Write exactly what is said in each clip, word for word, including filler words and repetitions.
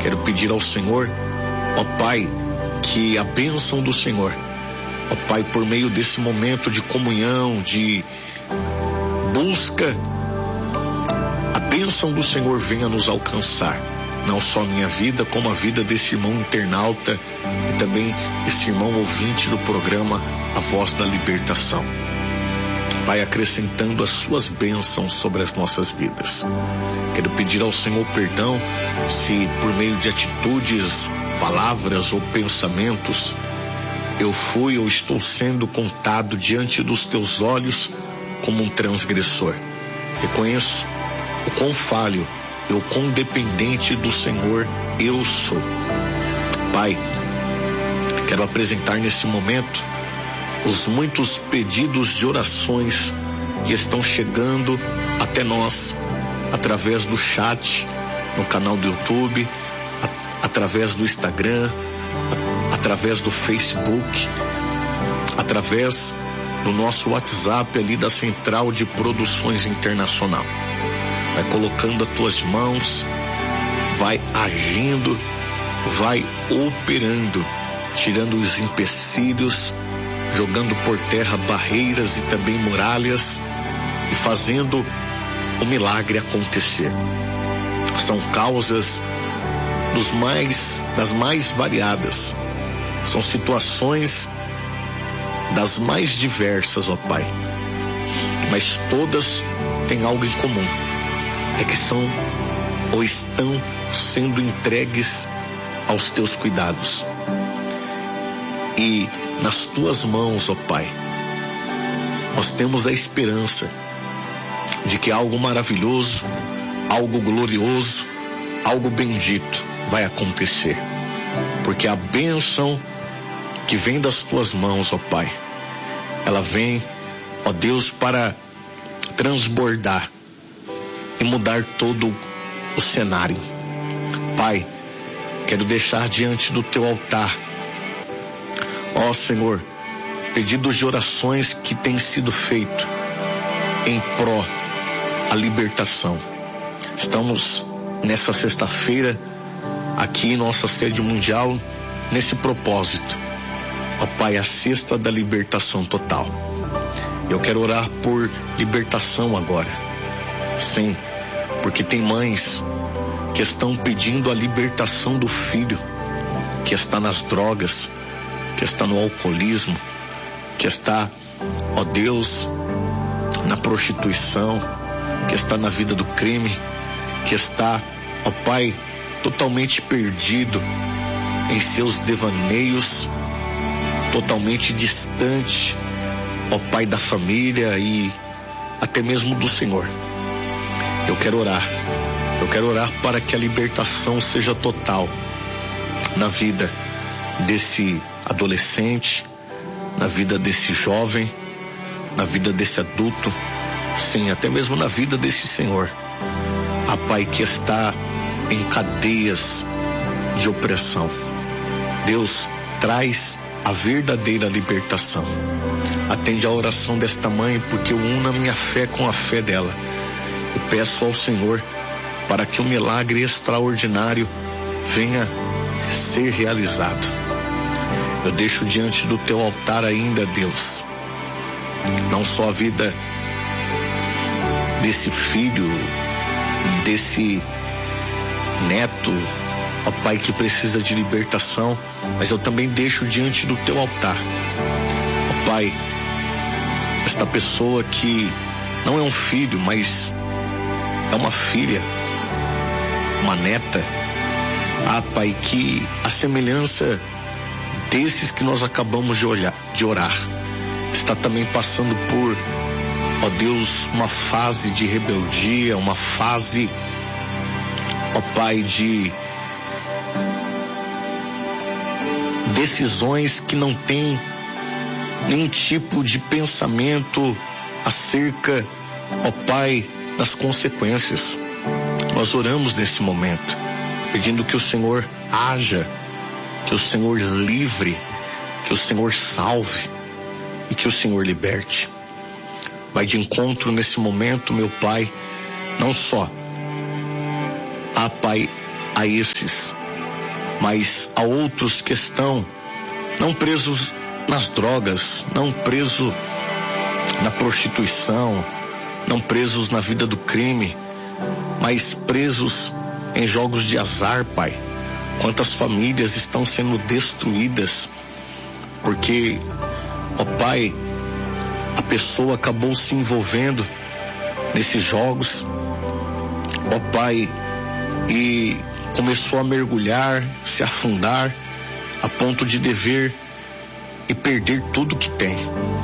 Quero pedir ao Senhor, ó Pai, que a bênção do Senhor, ó Pai, por meio desse momento de comunhão, de busca, a bênção do Senhor venha nos alcançar. Não só a minha vida, como a vida desse irmão internauta e também esse irmão ouvinte do programa A Voz da Libertação. Pai, acrescentando as suas bênçãos sobre as nossas vidas. Quero pedir ao Senhor perdão se por meio de atitudes, palavras ou pensamentos eu fui ou estou sendo contado diante dos teus olhos como um transgressor. Reconheço o quão falho, o quão dependente do Senhor eu sou. Pai, quero apresentar nesse momento os muitos pedidos de orações que estão chegando até nós através do chat, no canal do YouTube, a, através do Instagram, a, através do Facebook, através do nosso WhatsApp ali da Central de Produções Internacional. Vai colocando as tuas mãos, vai agindo, vai operando, tirando os empecilhos, jogando por terra barreiras e também muralhas e fazendo o milagre acontecer. São causas dos mais, das mais variadas, são situações das mais diversas, ó Pai, mas todas têm algo em comum, é que são ou estão sendo entregues aos teus cuidados. E nas tuas mãos, ó Pai, nós temos a esperança de que algo maravilhoso, algo glorioso, algo bendito vai acontecer. Porque a bênção que vem das tuas mãos, ó Pai, ela vem, ó Deus, para transbordar e mudar todo o cenário. Pai, quero deixar diante do teu altar, ó Senhor, pedidos de orações que têm sido feitos em pró a libertação. Estamos nessa sexta-feira aqui em nossa sede mundial nesse propósito, ó Pai, a sexta da libertação total. Eu quero orar por libertação agora. Sim, porque tem mães que estão pedindo a libertação do filho que está nas drogas, que está no alcoolismo, que está, ó Deus, na prostituição, que está na vida do crime, que está, ó Pai, totalmente perdido em seus devaneios, totalmente distante, ó Pai, da família e até mesmo do Senhor. Eu quero orar, eu quero orar para que a libertação seja total na vida desse adolescente, na vida desse jovem, na vida desse adulto, sim, até mesmo na vida desse senhor, a Pai, que está em cadeias de opressão. Deus, traz a verdadeira libertação. Atende a oração desta mãe, porque eu uno a minha fé com a fé dela. Eu peço ao Senhor para que um milagre extraordinário venha ser realizado. Eu deixo diante do teu altar ainda, Deus, não só a vida desse filho, desse neto, ó Pai, que precisa de libertação, mas eu também deixo diante do teu altar, ó Pai, esta pessoa que não é um filho, mas é uma filha, uma neta, ah Pai, que a semelhança desses que nós acabamos de, olhar, de orar, está também passando por, ó Deus, uma fase de rebeldia, uma fase, ó Pai, de decisões que não tem nenhum tipo de pensamento acerca, ó Pai, das consequências. Nós oramos nesse momento, pedindo que o Senhor haja, que o Senhor livre, que o Senhor salve e que o Senhor liberte. Vai de encontro nesse momento, meu Pai, não só a Pai, a esses mas há outros que estão não presos nas drogas, não presos na prostituição, não presos na vida do crime, mas presos em jogos de azar, Pai. Quantas famílias estão sendo destruídas porque, ó Pai, a pessoa acabou se envolvendo nesses jogos, ó Pai, e começou a mergulhar, se afundar, a ponto de dever e perder tudo que tem.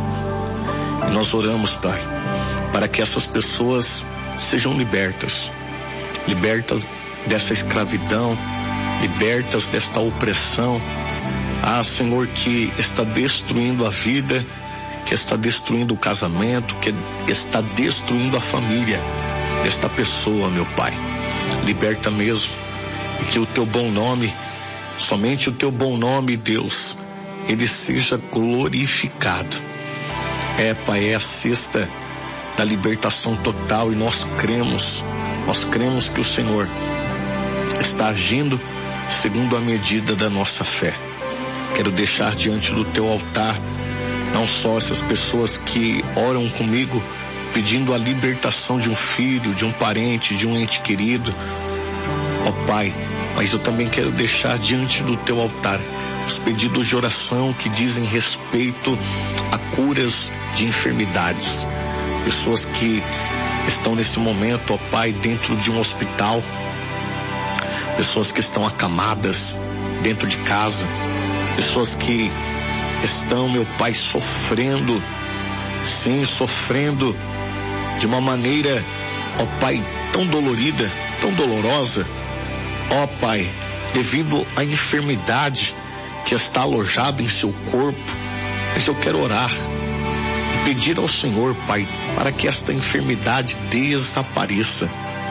E nós oramos, Pai, para que essas pessoas sejam libertas, libertas dessa escravidão, libertas desta opressão. Ah, Senhor, que está destruindo a vida, que está destruindo o casamento, que está destruindo a família desta pessoa, meu Pai. Liberta mesmo, e que o teu bom nome, somente o teu bom nome, Deus, ele seja glorificado. É, Pai, é a sexta da libertação total, e nós cremos, nós cremos que o Senhor está agindo segundo a medida da nossa fé. Quero deixar diante do teu altar não só essas pessoas que oram comigo pedindo a libertação de um filho, de um parente, de um ente querido, ó Pai, mas eu também quero deixar diante do teu altar os pedidos de oração que dizem respeito a curas de enfermidades. Pessoas que estão nesse momento, ó Pai, dentro de um hospital, pessoas que estão acamadas dentro de casa, pessoas que estão, meu Pai, sofrendo, sim, sofrendo de uma maneira, ó Pai, tão dolorida, tão dolorosa, ó Pai, devido à enfermidade que está alojada em seu corpo. Mas eu quero orar e pedir ao Senhor, Pai, para que esta enfermidade desapareça.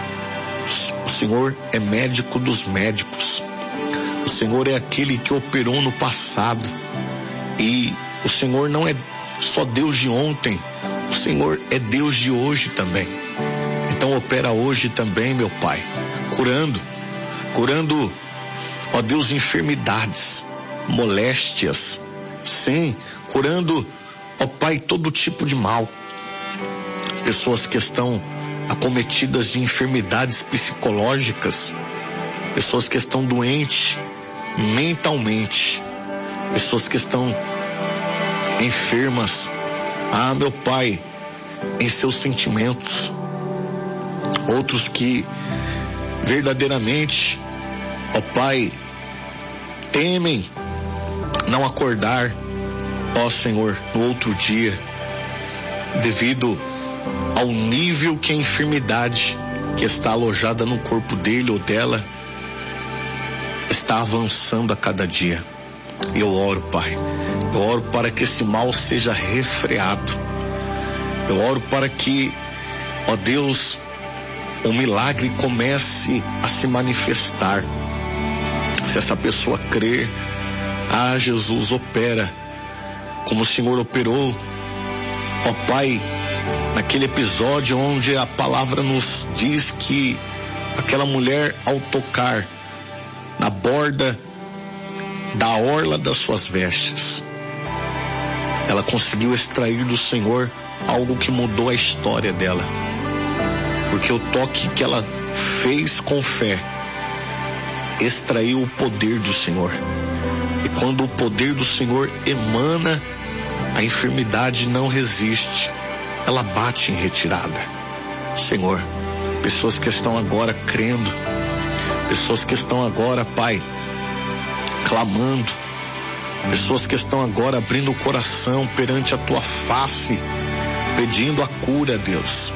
O Senhor é médico dos médicos. O Senhor é aquele que operou no passado. E o Senhor não é só Deus de ontem, o Senhor é Deus de hoje também. Então opera hoje também, meu Pai, curando, curando, ó Deus, enfermidades, moléstias, sim, curando, ó Pai, todo tipo de mal. Pessoas que estão acometidas de enfermidades psicológicas, pessoas que estão doentes mentalmente, pessoas que estão enfermas, ah, meu Pai, em seus sentimentos, outros que verdadeiramente, ó Pai, temem não acordar, ó Senhor, no outro dia, devido ao nível que a enfermidade que está alojada no corpo dele ou dela está avançando a cada dia. Eu oro, Pai, eu oro para que esse mal seja refreado. Eu oro para que, ó Deus, o milagre comece a se manifestar. Se essa pessoa crer, ah, Jesus, opera como o Senhor operou, ó Pai, naquele episódio onde a palavra nos diz que aquela mulher, ao tocar na borda da orla das suas vestes, ela conseguiu extrair do Senhor algo que mudou a história dela, porque o toque que ela fez com fé extraiu o poder do Senhor. E quando o poder do Senhor emana, a enfermidade não resiste, ela bate em retirada. Senhor, pessoas que estão agora crendo, pessoas que estão agora, Pai, clamando, pessoas que estão agora abrindo o coração perante a tua face, pedindo a cura, Deus.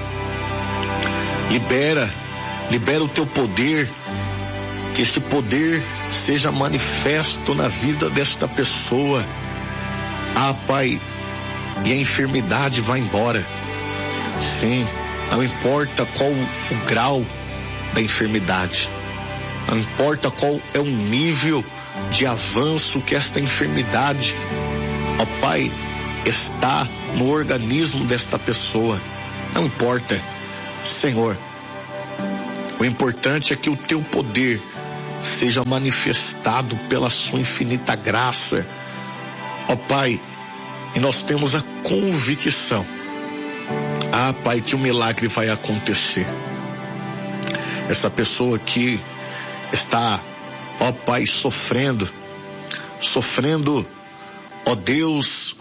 Libera, libera o teu poder, que esse poder seja manifesto na vida desta pessoa. Ah, Pai, e a enfermidade vai embora. Sim, não importa qual o grau da enfermidade, não importa qual é o nível de avanço que esta enfermidade, ó Pai, está no organismo desta pessoa, não importa, Senhor, o importante é que o teu poder seja manifestado pela sua infinita graça, ó Pai, e nós temos a convicção, ah Pai, que o milagre vai acontecer. Essa pessoa que está, ó Pai, sofrendo, sofrendo, ó Deus,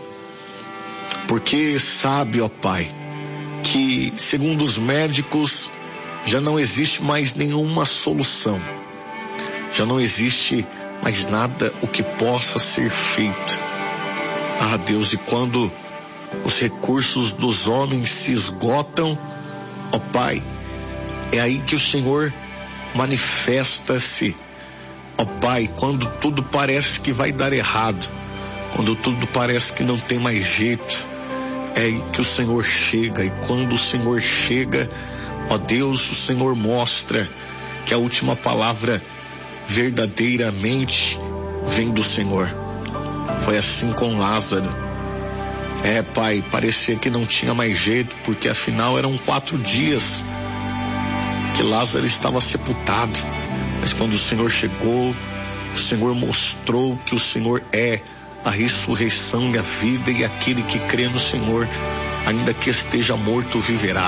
porque sabe, ó Pai, que segundo os médicos já não existe mais nenhuma solução, já não existe mais nada o que possa ser feito. Ah Deus, e quando os recursos dos homens se esgotam, ó Pai, é aí que o Senhor manifesta-se, ó Pai, quando tudo parece que vai dar errado, quando tudo parece que não tem mais jeito, é aí que o Senhor chega. E quando o Senhor chega, ó Deus, o Senhor mostra que a última palavra verdadeiramente vem do Senhor. Foi assim com Lázaro. É, Pai, parecia que não tinha mais jeito, porque afinal eram quatro dias que Lázaro estava sepultado. Mas quando o Senhor chegou, o Senhor mostrou que o Senhor é a ressurreição e a vida, e aquele que crê no Senhor, ainda que esteja morto, viverá.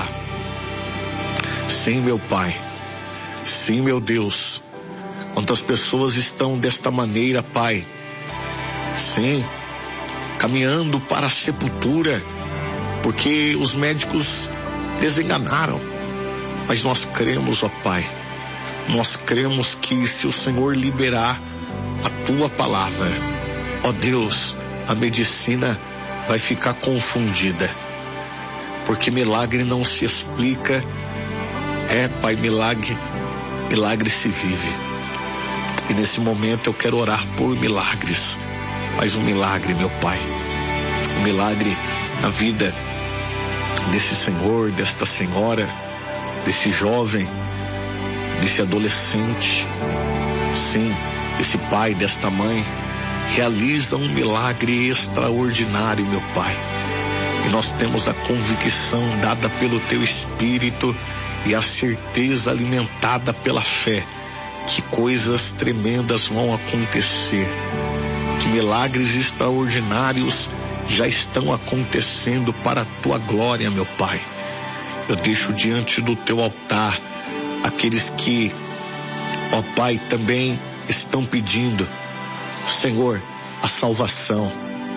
Sim, meu Pai, sim, meu Deus, quantas pessoas estão desta maneira, Pai, sim, caminhando para a sepultura, porque os médicos desenganaram. Mas nós cremos, ó Pai, nós cremos que se o Senhor liberar a Tua palavra, ó Deus, a medicina vai ficar confundida, porque milagre não se explica, é Pai, milagre, milagre se vive. E nesse momento eu quero orar por milagres, mas um milagre, meu Pai, um milagre na vida desse senhor, desta senhora, desse jovem, desse adolescente, sim, desse pai, desta mãe. Realiza um milagre extraordinário, meu Pai. E nós temos a convicção dada pelo Teu Espírito e a certeza alimentada pela fé que coisas tremendas vão acontecer, que milagres extraordinários já estão acontecendo para a Tua glória, meu Pai. Eu deixo diante do Teu altar aqueles que, ó Pai, também estão pedindo, Senhor, a salvação.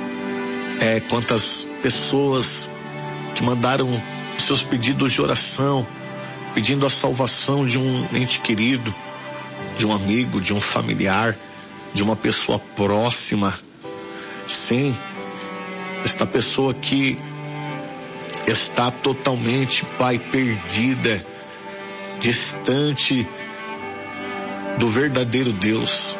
É, quantas pessoas que mandaram seus pedidos de oração, pedindo a salvação de um ente querido, de um amigo, de um familiar, de uma pessoa próxima. Sim, esta pessoa que está totalmente, Pai, perdida, distante do verdadeiro Deus.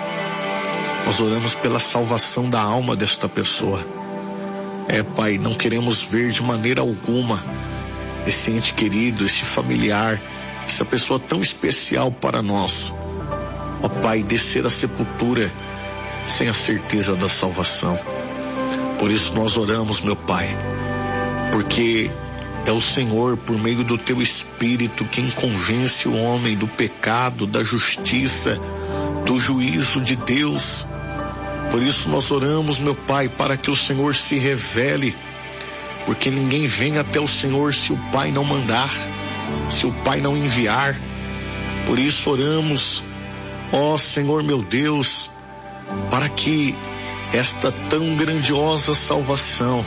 Nós oramos pela salvação da alma desta pessoa. É, Pai, não queremos ver de maneira alguma esse ente querido, esse familiar, essa pessoa tão especial para nós, ó Pai, descer à sepultura sem a certeza da salvação. Por isso nós oramos, meu Pai, porque é o Senhor, por meio do Teu Espírito, quem convence o homem do pecado, da justiça, do juízo de Deus. Por isso nós oramos, meu Pai, para que o Senhor se revele, porque ninguém vem até o Senhor se o Pai não mandar, se o Pai não enviar. Por isso oramos, ó Senhor meu Deus, para que esta tão grandiosa salvação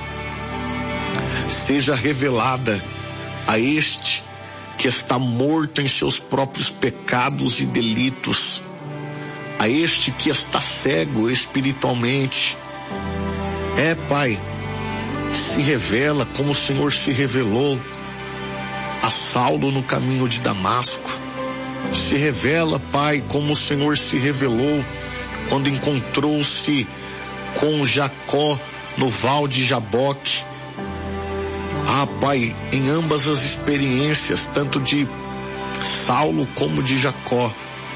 seja revelada a este que está morto em seus próprios pecados e delitos, a este que está cego espiritualmente. É, Pai, se revela como o Senhor se revelou a Saulo no caminho de Damasco. Se revela, Pai, como o Senhor se revelou quando encontrou-se com Jacó no val de Jaboque. Ah, Pai, em ambas as experiências, tanto de Saulo como de Jacó,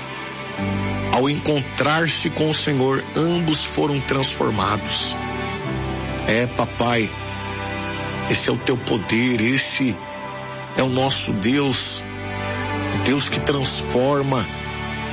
ao encontrar-se com o Senhor, ambos foram transformados. É, Papai, esse é o Teu poder, esse é o nosso Deus, Deus que transforma,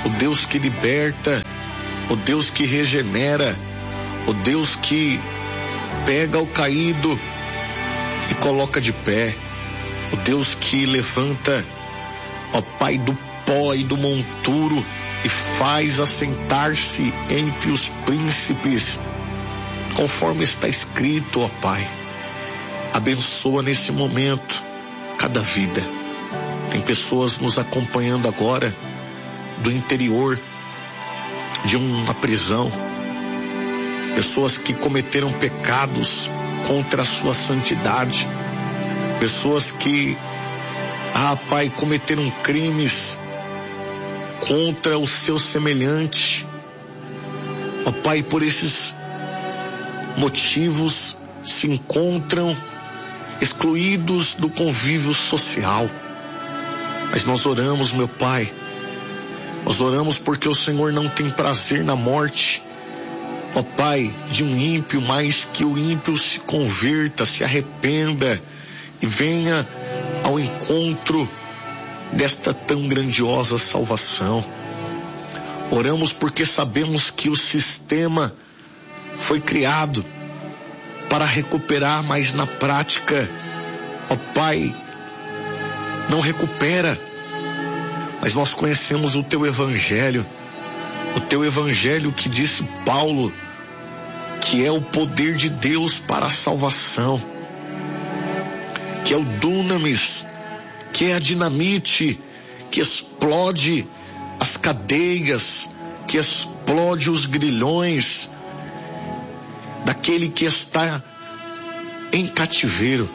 o Deus que liberta, o Deus que regenera, o Deus que pega o caído e coloca de pé, o Deus que levanta, ó Pai, do pó e do monturo e faz assentar-se entre os príncipes, conforme está escrito, ó Pai. Abençoa nesse momento cada vida. Tem pessoas nos acompanhando agora do interior de uma prisão, pessoas que cometeram pecados contra a sua santidade, pessoas que, ah Pai, cometeram crimes contra o seu semelhante. Ó Pai, por esses motivos se encontram excluídos do convívio social. Mas nós oramos, meu Pai, nós oramos porque o Senhor não tem prazer na morte, ó Pai, de um ímpio, mas que o ímpio se converta, se arrependa e venha ao encontro desta tão grandiosa salvação. Oramos porque sabemos que o sistema foi criado para recuperar, mas na prática, ó Pai, não recupera. Mas nós conhecemos o Teu Evangelho, o Teu Evangelho que disse Paulo, que é o poder de Deus para a salvação, que é o dunamis, que é a dinamite, que explode as cadeias, que explode os grilhões daquele que está em cativeiro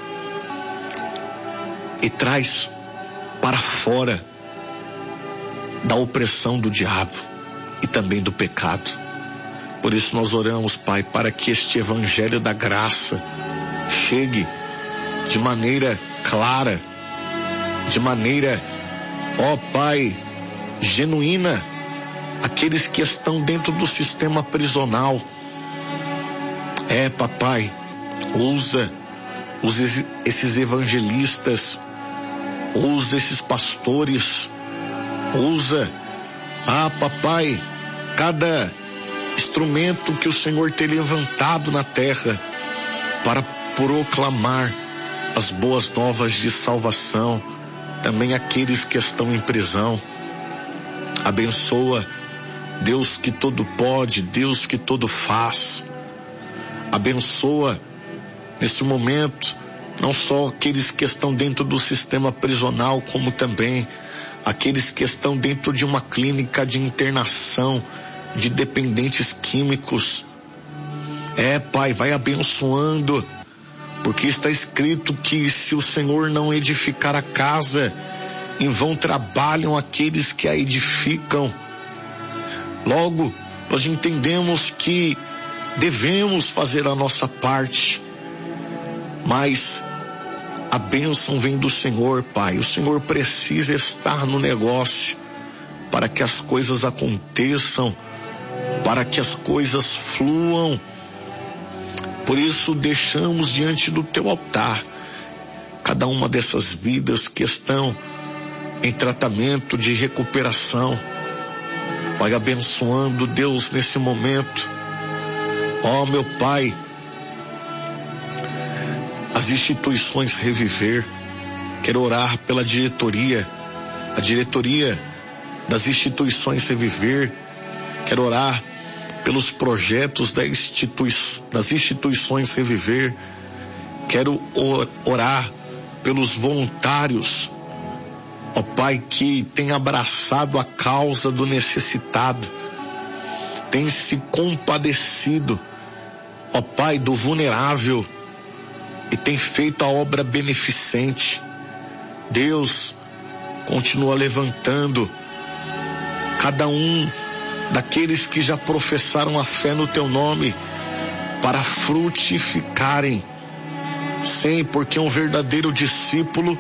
e traz para fora da opressão do diabo e também do pecado. Por isso nós oramos, Pai, para que este evangelho da graça chegue de maneira clara, de maneira, ó Pai, genuína, aqueles que estão dentro do sistema prisional. É, papai, usa, usa esses evangelistas, usa esses pastores, usa, ah, papai, cada instrumento que o Senhor tem levantado na terra para proclamar as boas novas de salvação, também aqueles que estão em prisão. Abençoa, Deus que todo pode, Deus que todo faz. Abençoa nesse momento não só aqueles que estão dentro do sistema prisional, como também aqueles que estão dentro de uma clínica de internação de dependentes químicos. É, Pai, vai abençoando, porque está escrito que se o Senhor não edificar a casa, em vão trabalham aqueles que a edificam. Logo, nós entendemos que devemos fazer a nossa parte, mas a bênção vem do Senhor, Pai. O Senhor precisa estar no negócio para que as coisas aconteçam, para que as coisas fluam. Por isso deixamos diante do Teu altar cada uma dessas vidas que estão em tratamento de recuperação. Vai abençoando, Deus, nesse momento. Ó, meu Pai, as instituições Reviver, quero orar pela diretoria, a diretoria das instituições Reviver, quero orar pelos projetos da institui- das instituições Reviver, quero orar pelos voluntários, ó Pai, que tem abraçado a causa do necessitado, tem se compadecido, ó Pai, do vulnerável e tem feito a obra beneficente. Deus, continua levantando cada um daqueles que já professaram a fé no Teu nome para frutificarem. Sim, porque um verdadeiro discípulo,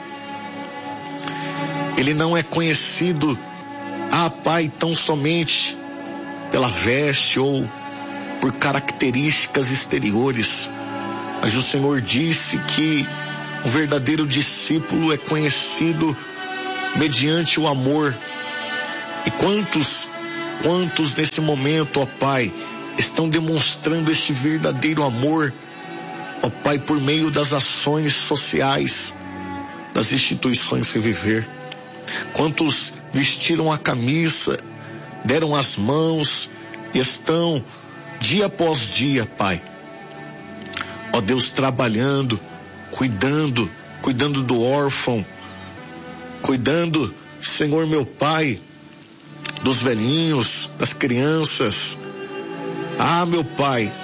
ele não é conhecido, ah Pai, tão somente pela veste ou por características exteriores, mas o Senhor disse que um verdadeiro discípulo é conhecido mediante o amor E quantos, quantos nesse momento, ó Pai, estão demonstrando esse verdadeiro amor, ó Pai, por meio das ações sociais das instituições Reviver. Quantos vestiram a camisa, deram as mãos e estão dia após dia, Pai, ó Deus, trabalhando, cuidando, cuidando do órfão, cuidando, Senhor meu Pai, dos velhinhos, das crianças. Ah, meu Pai,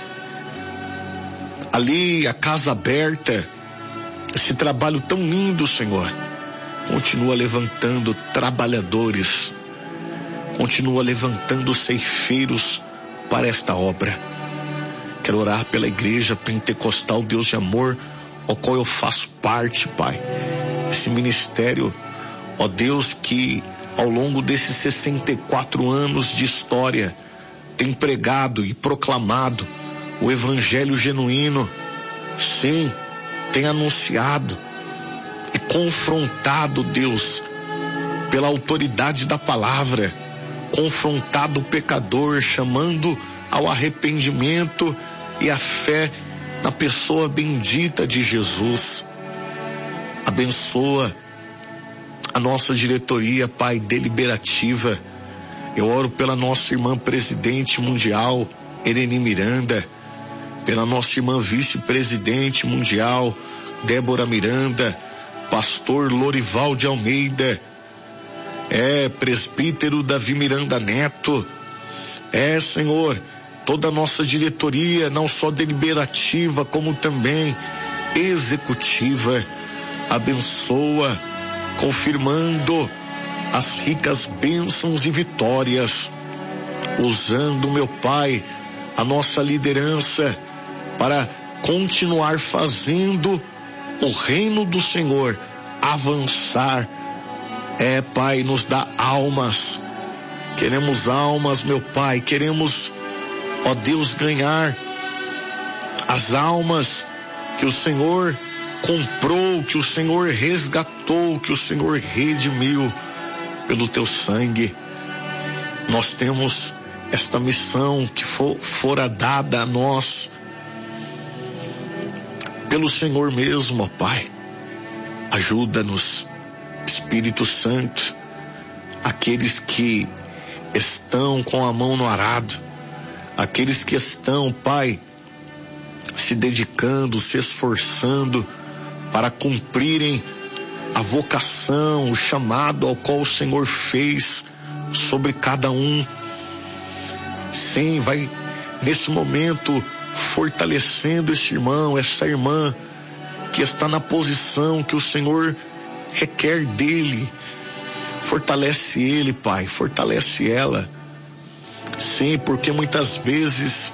ali a casa aberta, esse trabalho tão lindo, Senhor, continua levantando trabalhadores, continua levantando ceifeiros para esta obra. Quero orar pela Igreja Pentecostal Deus de Amor, ao qual eu faço parte, Pai. Esse ministério, ó Deus, que ao longo desses sessenta e quatro anos de história tem pregado e proclamado o Evangelho genuíno. Sim, tem anunciado e confrontado, Deus, pela autoridade da palavra, confrontado o pecador, chamando ao arrependimento e à fé na pessoa bendita de Jesus. Abençoa a nossa diretoria, Pai, deliberativa. Eu oro pela nossa irmã presidente mundial, Ereni Miranda, pela nossa irmã vice-presidente mundial, Débora Miranda, pastor Lorival de Almeida, é, presbítero Davi Miranda Neto, é, Senhor, toda a nossa diretoria, não só deliberativa, como também executiva. Abençoa, confirmando as ricas bênçãos e vitórias, usando, meu Pai, a nossa liderança para continuar fazendo o reino do Senhor avançar. É, Pai, nos dá almas, queremos almas, meu Pai, queremos, ó Deus, ganhar as almas que o Senhor comprou, que o Senhor resgatou, que o Senhor redimiu pelo teu sangue. Nós temos esta missão que for, fora dada a nós pelo Senhor mesmo, ó Pai. Ajuda-nos, Espírito Santo, aqueles que estão com a mão no arado, aqueles que estão, Pai, se dedicando, se esforçando para cumprirem a vocação, o chamado ao qual o Senhor fez sobre cada um. Sim, vai nesse momento fortalecendo esse irmão, essa irmã que está na posição que o Senhor requer dele. Fortalece ele, Pai, fortalece ela. Sim, porque muitas vezes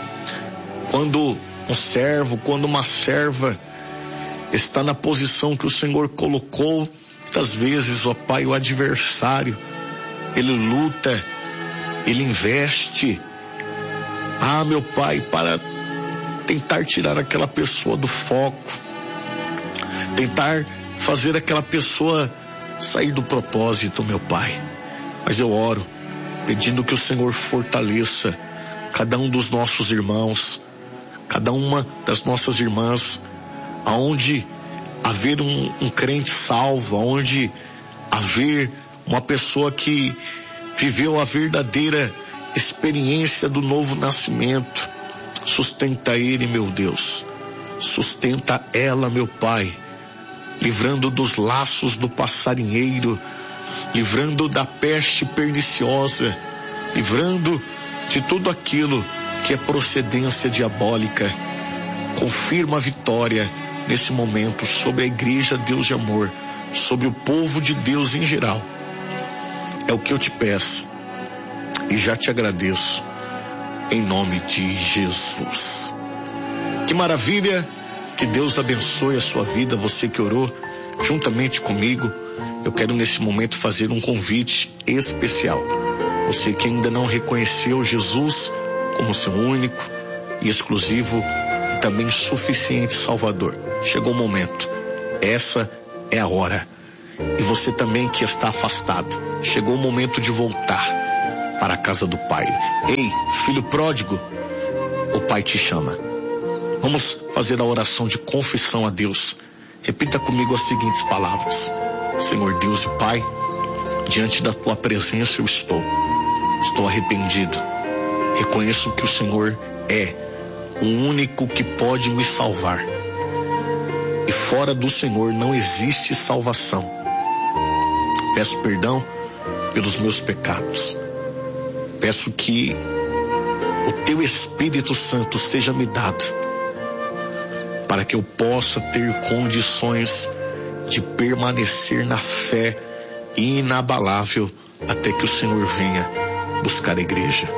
quando um servo, quando uma serva está na posição que o Senhor colocou, muitas vezes, ó Pai, o adversário, ele luta, ele investe, ah, meu Pai, para tentar tirar aquela pessoa do foco, tentar fazer aquela pessoa sair do propósito, meu Pai. Mas eu oro, pedindo que o Senhor fortaleça cada um dos nossos irmãos, cada uma das nossas irmãs, aonde haver um, um crente salvo, aonde haver uma pessoa que viveu a verdadeira experiência do novo nascimento. Sustenta ele, meu Deus, sustenta ela, meu Pai, livrando dos laços do passarinheiro, livrando da peste perniciosa, livrando de tudo aquilo que é procedência diabólica. Confirma a vitória nesse momento sobre a Igreja Deus de Amor, sobre o povo de Deus em geral. É o que eu te peço e já te agradeço, em nome de Jesus. Que maravilha, que Deus abençoe a sua vida, você que orou juntamente comigo. Eu quero nesse momento fazer um convite especial. Você que ainda não reconheceu Jesus como seu único e exclusivo e também suficiente Salvador, chegou o momento, essa é a hora. E você também que está afastado, chegou o momento de voltar para a casa do Pai. Ei, filho pródigo, o Pai te chama. Vamos fazer a oração de confissão a Deus. Repita comigo as seguintes palavras: Senhor Deus e Pai, diante da tua presença eu estou. Estou arrependido. Reconheço que o Senhor é o único que pode me salvar. E fora do Senhor não existe salvação. Peço perdão pelos meus pecados. Peço que o teu Espírito Santo seja me dado, para que eu possa ter condições de permanecer na fé inabalável até que o Senhor venha buscar a igreja.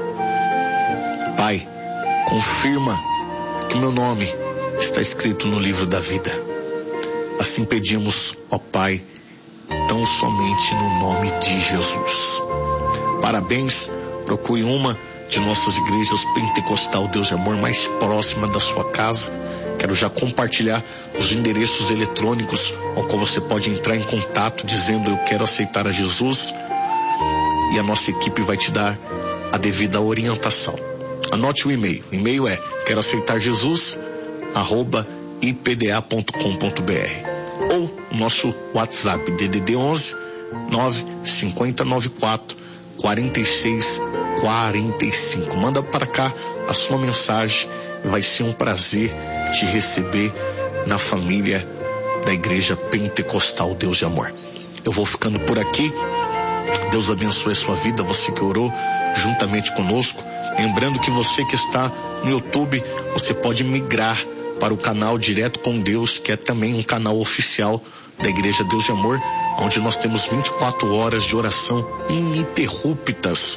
Pai, confirma que o meu nome está escrito no livro da vida. Assim pedimos, ó Pai, tão somente no nome de Jesus. Parabéns, procure uma de nossas igrejas pentecostal Deus de Amor mais próxima da sua casa. Quero já compartilhar os endereços eletrônicos com qual você pode entrar em contato dizendo eu quero aceitar a Jesus, e a nossa equipe vai te dar a devida orientação. Anote o e-mail. O e-mail é quero aceitar Jesus arroba i p d a ponto com ponto b r, ou o nosso WhatsApp D D D onze nove cinco zero nove quatro quatro seis quatro cinco. Manda para cá a sua mensagem. Vai ser um prazer te receber na família da Igreja Pentecostal Deus de Amor. Eu vou ficando por aqui. Deus abençoe a sua vida, você que orou juntamente conosco. Lembrando que você que está no YouTube, você pode migrar para o canal Direto com Deus, que é também um canal oficial da Igreja Deus de Amor, onde nós temos vinte e quatro horas de oração ininterruptas.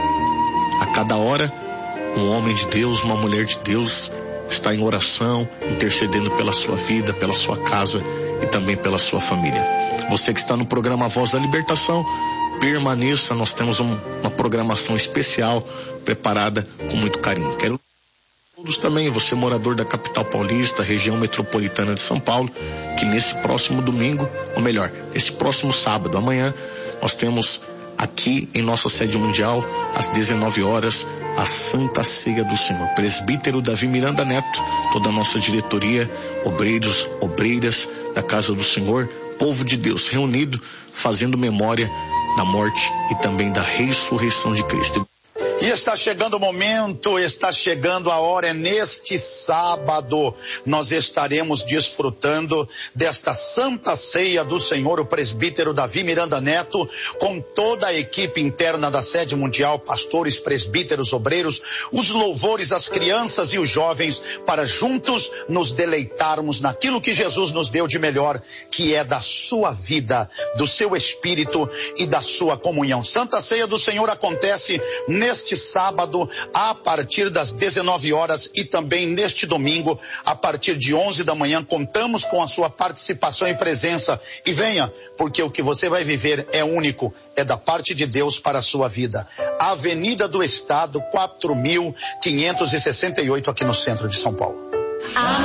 A cada hora, um homem de Deus, uma mulher de Deus está em oração, intercedendo pela sua vida, pela sua casa e também pela sua família. Você que está no programa Voz da Libertação, permaneça, nós temos um, uma programação especial preparada com muito carinho. Quero todos também, você morador da capital paulista, região metropolitana de São Paulo, que nesse próximo domingo, ou melhor, esse próximo sábado, amanhã, nós temos aqui em nossa sede mundial, às dezenove horas, a Santa Ceia do Senhor. Presbítero Davi Miranda Neto, toda a nossa diretoria, obreiros, obreiras da Casa do Senhor, povo de Deus reunido, fazendo memória da morte e também da ressurreição de Cristo. E está chegando o momento, está chegando a hora, é neste sábado nós estaremos desfrutando desta Santa Ceia do Senhor, o presbítero Davi Miranda Neto, com toda a equipe interna da sede mundial, pastores, presbíteros, obreiros, os louvores, as crianças e os jovens, para juntos nos deleitarmos naquilo que Jesus nos deu de melhor, que é da sua vida, do seu espírito e da sua comunhão. Santa Ceia do Senhor acontece neste sábado a partir das dezenove horas e também neste domingo a partir de onze da manhã. Contamos com a sua participação e presença, e venha, porque o que você vai viver é único, é da parte de Deus para a sua vida. Avenida do Estado, quatro mil quinhentos e sessenta e oito, aqui no centro de São Paulo.